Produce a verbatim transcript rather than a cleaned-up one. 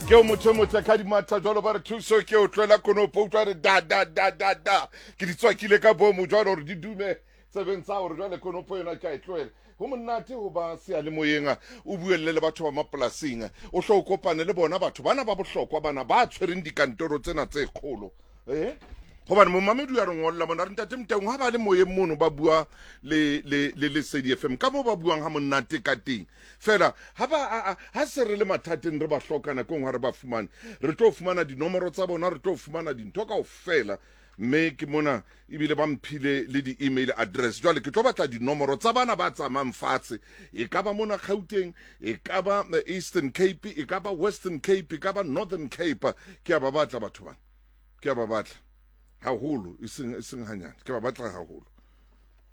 ke o motho motho ka di matha jalo ba re thuso ke o tloela konopo utlwa re da da da da da ke di tswakile ka bomo jalo re di dume sebeng sa gore jale konopo yona ke a e tloela go monate go ba sealemoyeng o buelele le batho ba mapolasing o tlo o kopane le bona batho bana ba bohlokwa bana ba tshwereng dikantoro tsena tse kgolo eh gobane momamedi ya re ngolla mona re ntate mteng ga ba le moyeng mono ba bua le le le Lesedi F M ka mo ba buang ga monate ka teng fela ha ba ha se re le mathateng re ba hlokana ke ngwa re ba fumane re tlo fumana dinomoro tsa bona re tlo fumana dintho kaofela mme ke mona ebile ba mphile le di-email address jwale ke tlo batla dinomoro tsa bana ba tsamayang fatshe e ka ba mona Gauteng e ka ba Eastern Cape e ka ba Western Cape e ka ba Northern Cape ke a ba batla batho bana ke a ba batla haholo e seng hanyane ke ba batla haholo